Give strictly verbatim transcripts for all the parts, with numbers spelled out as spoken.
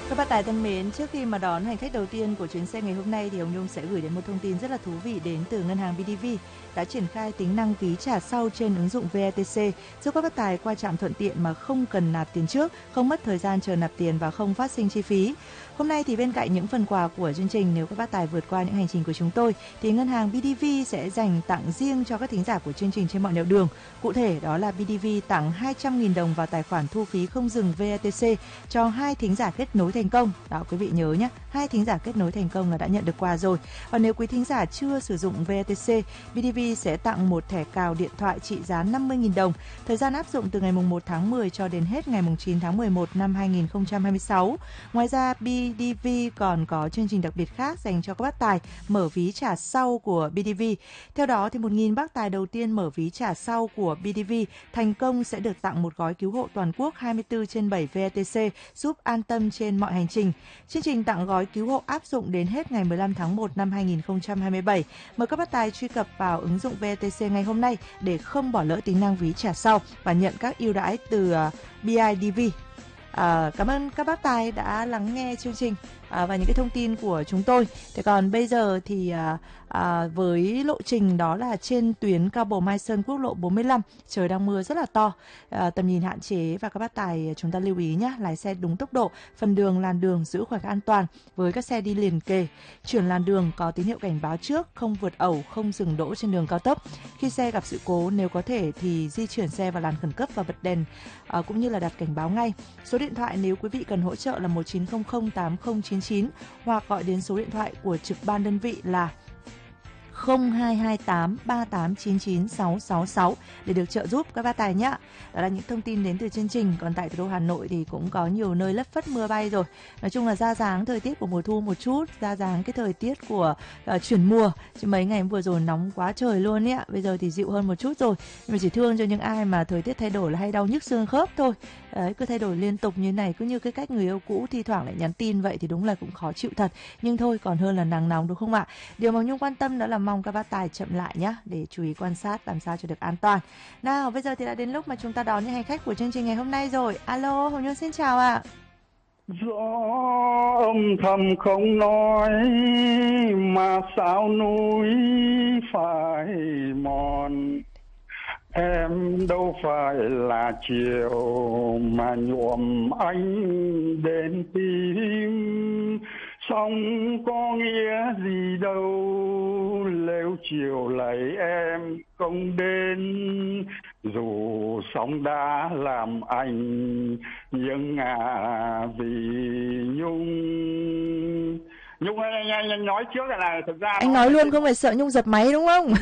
Các bạn tài thân mến, trước khi mà đón hành khách đầu tiên của chuyến xe ngày hôm nay thì Hồng Nhung sẽ gửi đến một thông tin rất là thú vị đến từ ngân hàng bê đê vê đã triển khai tính năng ví trả sau trên ứng dụng vê e tê xê, giúp các bác tài qua trạm thuận tiện mà không cần nạp tiền trước, không mất thời gian chờ nạp tiền và không phát sinh chi phí. Hôm nay thì bên cạnh những phần quà của chương trình, nếu các bác tài vượt qua những hành trình của chúng tôi thì ngân hàng bê đê vê sẽ dành tặng riêng cho các thính giả của chương trình trên mọi nẻo đường. Cụ thể đó là bê đê vê tặng hai trăm nghìn đồng vào tài khoản thu phí không dừng vê e tê xê cho hai thính giả kết nối thành công. Đó, quý vị nhớ nhé, hai thính giả kết nối thành công là đã nhận được quà rồi. Và nếu quý thính giả chưa sử dụng vê e tê xê, bê đê vê sẽ tặng một thẻ cào điện thoại trị giá năm mươi nghìn đồng. Thời gian áp dụng từ ngày một tháng mười cho đến hết ngày chín tháng mười một năm hai nghìn không trăm hai mươi sáu. Ngoài ra, bê đê vê còn có chương trình đặc biệt khác dành cho các bác tài mở ví trả sau của bê đê vê. Theo đó, thì một nghìn bác tài đầu tiên mở ví trả sau của bê đê vê thành công sẽ được tặng một gói cứu hộ toàn quốc hai mươi tư trên bảy vê e tê xê, giúp an tâm trên mọi hành trình. Chương trình tặng gói cứu hộ áp dụng đến hết ngày mười lăm tháng một năm hai nghìn không trăm hai mươi bảy. Mời các bác tài truy cập vào ứng dụng vê e tê xê ngay hôm nay để không bỏ lỡ tính năng ví trả sau và nhận các ưu đãi từ bê i đê vê. À, cảm ơn các bác tài đã lắng nghe chương trình à, và những cái thông tin của chúng tôi. Thế còn bây giờ thì à, à, với lộ trình đó là trên tuyến cao bồ Mai Sơn quốc lộ bốn mươi lăm, trời đang mưa rất là to, à, tầm nhìn hạn chế và các bác tài chúng ta lưu ý nhé, lái xe đúng tốc độ, phần đường làn đường giữ khoảng an toàn với các xe đi liền kề, chuyển làn đường có tín hiệu cảnh báo trước, không vượt ẩu, không dừng đỗ trên đường cao tốc. Khi xe gặp sự cố, nếu có thể thì di chuyển xe vào làn khẩn cấp và bật đèn à, cũng như là đặt cảnh báo ngay. Số điện thoại nếu quý vị cần hỗ trợ là một chín không không tám không chín chín hoặc gọi đến số điện thoại của trực ban đơn vị là không hai hai tám ba tám chín chín sáu sáu sáu để được trợ giúp các bác tài nhé. Đó là những thông tin đến từ chương trình. Còn tại thủ đô Hà Nội thì cũng có nhiều nơi lất phất mưa bay rồi. Nói chung là ra dáng thời tiết của mùa thu một chút, ra dáng cái thời tiết của uh, chuyển mùa. Chứ mấy ngày vừa rồi nóng quá trời luôn ấy ạ. Bây giờ thì dịu hơn một chút rồi. Nhưng mà chỉ thương cho những ai mà thời tiết thay đổi là hay đau nhức xương khớp thôi. Đấy, cứ thay đổi liên tục như này, cứ như cái cách người yêu cũ thi thoảng lại nhắn tin vậy thì đúng là cũng khó chịu thật. Nhưng thôi, còn hơn là nắng nóng đúng không ạ? Điều mà Hồng Nhung quan tâm đó là mong các bác tài chậm lại nhé, để chú ý quan sát làm sao cho được an toàn. Nào, bây giờ thì đã đến lúc mà chúng ta đón những hành khách của chương trình ngày hôm nay rồi. Alo, Hồng Nhung xin chào ạ. Gió âm thầm không nói mà sao núi phải mòn. Em đâu phải là chiều mà nhuộm anh đến tim. Xong có nghĩa gì đâu nếu chiều lấy em không đến. Dù sóng đã làm anh nhưng à vì Nhung. Nhung ơi, anh, anh, anh nói trước là, là thực ra anh nói luôn không phải sợ Nhung giật máy đúng không?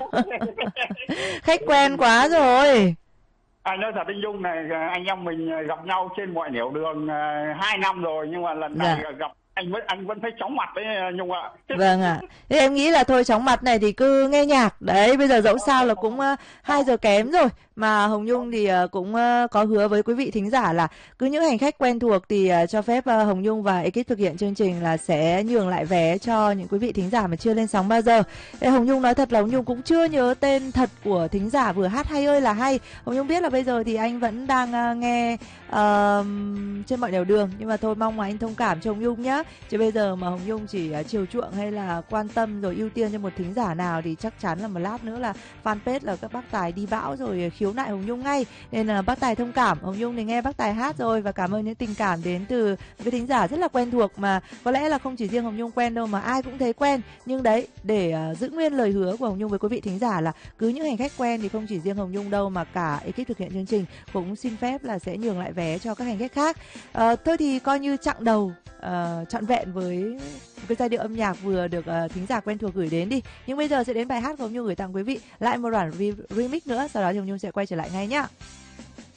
Khách quen quá rồi. Anh nói thật, anh Nhung này, anh em mình gặp nhau trên mọi nẻo đường hai năm rồi, nhưng mà lần này dạ. gặp anh vẫn anh vẫn thấy chóng mặt đấy Nhung ạ. Vâng ạ. À. Thế em nghĩ là thôi chóng mặt này thì cứ nghe nhạc. Đấy, bây giờ dẫu sao là cũng uh, hai giờ kém rồi. Mà Hồng Nhung thì uh, cũng uh, có hứa với quý vị thính giả là cứ những hành khách quen thuộc thì uh, cho phép uh, Hồng Nhung và ekip thực hiện chương trình là sẽ nhường lại vé cho những quý vị thính giả mà chưa lên sóng bao giờ. Thế Hồng Nhung nói thật là Hồng Nhung cũng chưa nhớ tên thật của thính giả vừa hát hay ơi là hay. Hồng Nhung biết là bây giờ thì anh vẫn đang uh, nghe uh, trên mọi nẻo đường, nhưng mà thôi mong mà anh thông cảm cho Hồng Nhung nhá. Chứ bây giờ mà Hồng Nhung chỉ uh, chiều chuộng hay là quan tâm rồi ưu tiên cho một thính giả nào thì chắc chắn là một lát nữa là fanpage là các bác tài đi bão rồi khiếu nại Hồng Nhung ngay. Nên là bác tài thông cảm. Hồng Nhung thì nghe bác tài hát rồi và cảm ơn những tình cảm đến từ cái thính giả rất là quen thuộc, mà có lẽ là không chỉ riêng Hồng Nhung quen đâu mà ai cũng thấy quen. Nhưng đấy, để uh, giữ nguyên lời hứa của Hồng Nhung với quý vị thính giả là cứ những hành khách quen thì không chỉ riêng Hồng Nhung đâu mà cả ekip thực hiện chương trình cũng xin phép là sẽ nhường lại vé cho các hành khách khác. Uh, thôi thì coi như chặng đầu uh, trọn vẹn với cái giai điệu âm nhạc vừa được uh, thính giả quen thuộc gửi đến đi. Nhưng bây giờ sẽ đến bài hát của Hồng Nhung gửi tặng quý vị lại một đoạn re- remix nữa, sau đó thì Hồng Nhung sẽ quay trở lại ngay nhá.